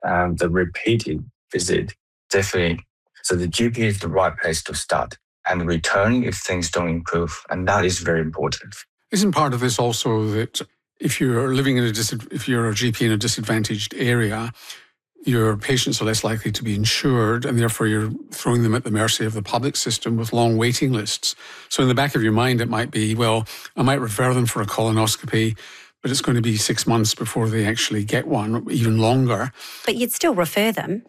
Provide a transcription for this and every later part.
the repeated visit, definitely. So the GP is the right place to start and return if things don't improve. And that is very important. Isn't part of this also that if you're living in if you're a GP in a disadvantaged area, your patients are less likely to be insured, and therefore you're throwing them at the mercy of the public system with long waiting lists. So in the back of your mind, it might be, well, I might refer them for a colonoscopy, but it's going to be 6 months before they actually get one, even longer. But you'd still refer them.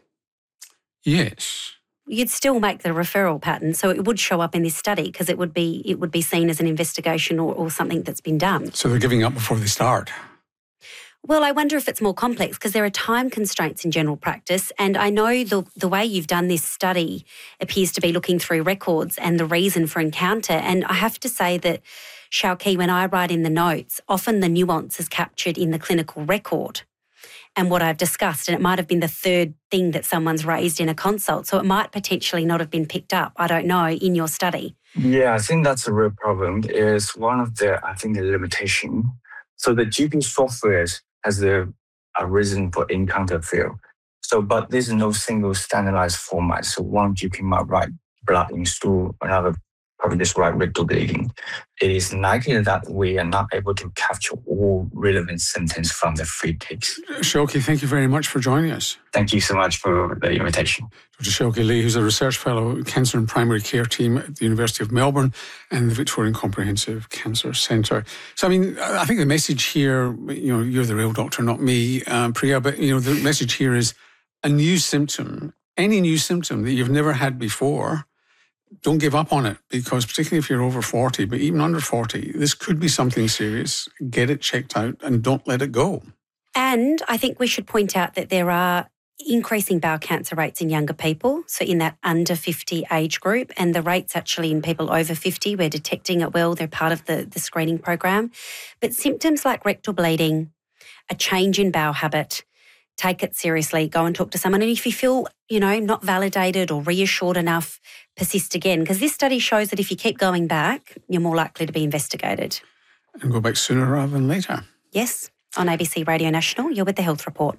Yes. You'd still make the referral pattern, so it would show up in this study because it would be seen as an investigation or something that's been done. So they're giving up before they start. Well, I wonder if it's more complex because there are time constraints in general practice, and I know the way you've done this study appears to be looking through records and the reason for encounter. And I have to say that, Xiaoqi, when I write in the notes, often the nuance is captured in the clinical record and what I've discussed, and it might have been the third thing that someone's raised in a consult, so it might potentially not have been picked up, I don't know, in your study. Yeah, I think that's a real problem. It's one of the limitation. So the GP software has a reason for encounter field. So, but there's no single standardized format. So one GP might write blood in stool, another probably just write rectal bleeding. It is likely that we are not able to capture all relevant symptoms from the free ticks. Xiaoqi, thank you very much for joining us. Thank you so much for the invitation. Dr. Xiaoqi Li, who's a research fellow at Cancer and Primary Care Team at the University of Melbourne and the Victorian Comprehensive Cancer Centre. So, I think the message here, you're the real doctor, not me, Priya, but, the message here is a new symptom, any new symptom that you've never had before, don't give up on it, because particularly if you're over 40, but even under 40, this could be something serious. Get it checked out and don't let it go. And I think we should point out that there are increasing bowel cancer rates in younger people, so in that under 50 age group, and the rates actually in people over 50, we're detecting it well, they're part of the screening program. But symptoms like rectal bleeding, a change in bowel habit, take it seriously, go and talk to someone. And if you feel, not validated or reassured enough, persist again, because this study shows that if you keep going back, you're more likely to be investigated. And go back sooner rather than later. Yes. On ABC Radio National, you're with the Health Report.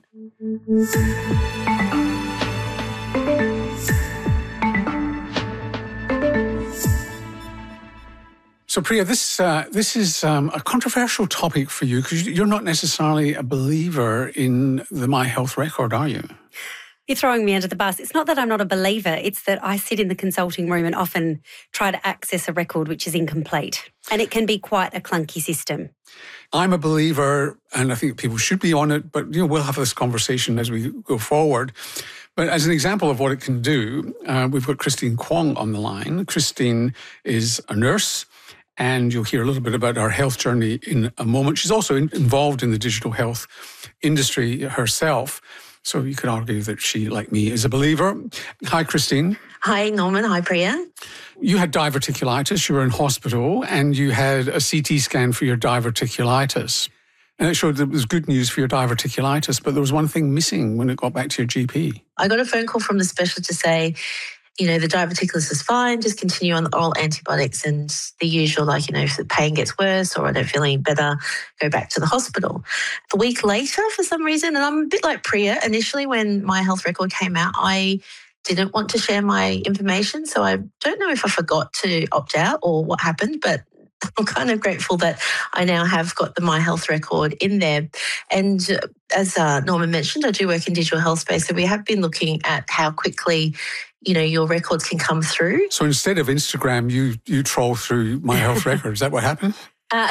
So, Priya, this is a controversial topic for you because you're not necessarily a believer in the My Health record, are you? You're throwing me under the bus. It's not that I'm not a believer. It's that I sit in the consulting room and often try to access a record which is incomplete. And it can be quite a clunky system. I'm a believer, and I think people should be on it, but we'll have this conversation as we go forward. But as an example of what it can do, we've got Christine Kwong on the line. Christine is a nurse, and you'll hear a little bit about her health journey in a moment. She's also involved in the digital health industry herself. So you could argue that she, like me, is a believer. Hi, Christine. Hi, Norman. Hi, Priya. You had diverticulitis. You were in hospital and you had a CT scan for your diverticulitis. And it showed that it was good news for your diverticulitis, but there was one thing missing when it got back to your GP. I got a phone call from the specialist to say, the diverticulitis is fine, just continue on the oral antibiotics and the usual, if the pain gets worse or I don't feel any better, go back to the hospital. A week later, for some reason, and I'm a bit like Priya, initially when My Health record came out, I didn't want to share my information. So I don't know if I forgot to opt out or what happened, but I'm kind of grateful that I now have got the My Health record in there. And as Norman mentioned, I do work in digital health space, so we have been looking at how quickly your records can come through. So instead of Instagram, you troll through My Health record. Is that what happened? Yeah,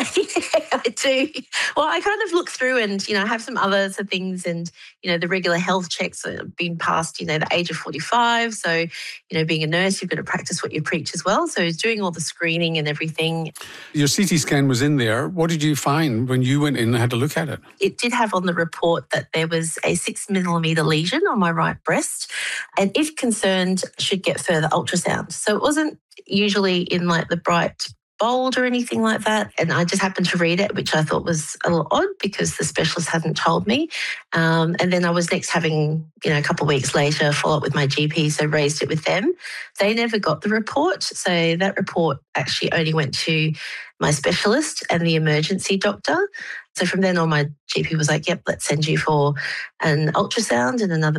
I do. Well, I kind of look through and, I have some other things and, the regular health checks have been past, the age of 45. So, being a nurse, you've got to practice what you preach as well. So doing all the screening and everything. Your CT scan was in there. What did you find when you went in and had to look at it? It did have on the report that there was a 6 millimetre lesion on my right breast and if concerned, should get further ultrasound. So it wasn't usually in the bright bold or anything like that. And I just happened to read it, which I thought was a little odd because the specialist hadn't told me. And then I was next having, a couple of weeks later, follow up with my GP, so raised it with them. They never got the report. So that report actually only went to my specialist and the emergency doctor. So from then on, my GP was like, yep, let's send you for an ultrasound and another